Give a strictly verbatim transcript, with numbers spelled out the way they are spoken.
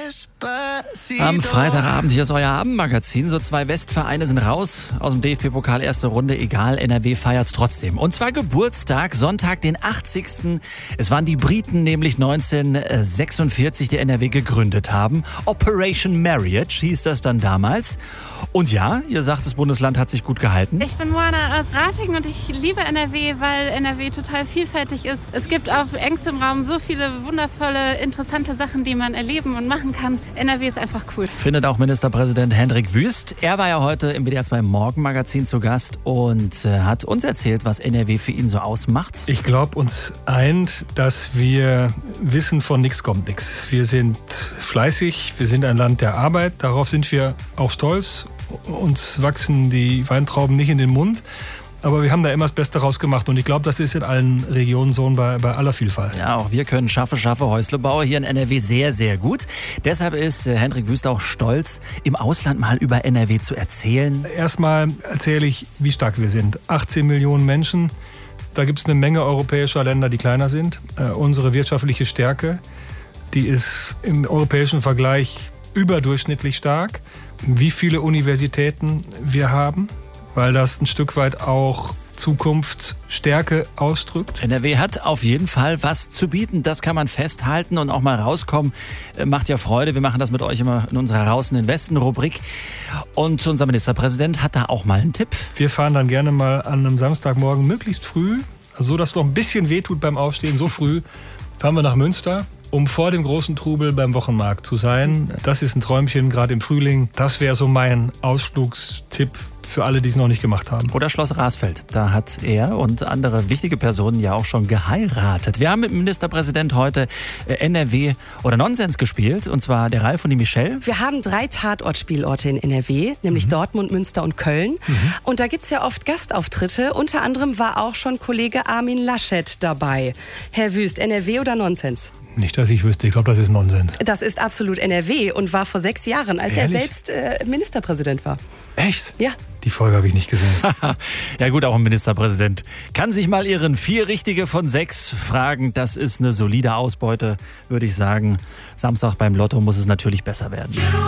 Am Freitagabend, hier ist euer Abendmagazin. So zwei Westvereine sind raus aus dem D F B-Pokal, erste Runde. Egal, N R W feiert trotzdem. Und zwar Geburtstag, Sonntag, den achtzigsten Es waren die Briten, nämlich neunzehnhundertsechsundvierzig, die N R W gegründet haben. Operation Marriage hieß das dann damals. Und ja, ihr sagt, das Bundesland hat sich gut gehalten. Ich bin Moana aus Ratingen und ich liebe N R W, weil N R W total vielfältig ist. Es gibt auf engstem Raum so viele wundervolle, interessante Sachen, die man erleben und machen kann. N R W ist einfach cool. Findet auch Ministerpräsident Hendrik Wüst. Er war ja heute im W D R zwei Morgenmagazin zu Gast und äh, hat uns erzählt, was N R W für ihn so ausmacht. Ich glaube, uns eint, dass wir wissen, von nichts kommt nichts. Wir sind fleißig, wir sind ein Land der Arbeit, darauf sind wir auch stolz. Uns wachsen die Weintrauben nicht in den Mund. Aber wir haben da immer das Beste rausgemacht und ich glaube, das ist in allen Regionen so bei, bei aller Vielfalt. Ja, auch wir können Schaffe, Schaffe, Häuslebauer hier in N R W sehr, sehr gut. Deshalb ist äh, Hendrik Wüst auch stolz, im Ausland mal über N R W zu erzählen. Erstmal erzähle ich, wie stark wir sind. achtzehn Millionen Menschen, da gibt es eine Menge europäischer Länder, die kleiner sind. Äh, unsere wirtschaftliche Stärke, die ist im europäischen Vergleich überdurchschnittlich stark. Wie viele Universitäten wir haben, weil das ein Stück weit auch Zukunftsstärke ausdrückt. N R W hat auf jeden Fall was zu bieten, das kann man festhalten und auch mal rauskommen. Macht ja Freude, wir machen das mit euch immer in unserer Raus in den Westen-Rubrik. Und unser Ministerpräsident hat da auch mal einen Tipp. Wir fahren dann gerne mal an einem Samstagmorgen möglichst früh, so dass es noch ein bisschen wehtut beim Aufstehen, so früh, fahren wir nach Münster, um vor dem großen Trubel beim Wochenmarkt zu sein. Das ist ein Träumchen, gerade im Frühling. Das wäre so mein Ausflugstipp für alle, die es noch nicht gemacht haben. Oder Schloss Rasfeld. Da hat er und andere wichtige Personen ja auch schon geheiratet. Wir haben mit dem Ministerpräsident heute N R W oder Nonsens gespielt. Und zwar der Ralf und die Michelle. Wir haben drei Tatortspielorte in N R W, nämlich mhm. Dortmund, Münster und Köln. Mhm. Und da gibt es ja oft Gastauftritte. Unter anderem war auch schon Kollege Armin Laschet dabei. Herr Wüst, N R W oder Nonsens? Nicht, dass ich wüsste. Ich glaube, das ist Nonsens. Das ist absolut N R W und war vor sechs Jahren, als Ehrlich? er selbst äh, Ministerpräsident war. Echt? Ja. Die Folge habe ich nicht gesehen. Ja gut, auch ein Ministerpräsident kann sich mal ihren vier Richtige von sechs fragen. Das ist eine solide Ausbeute, würde ich sagen. Samstag beim Lotto muss es natürlich besser werden.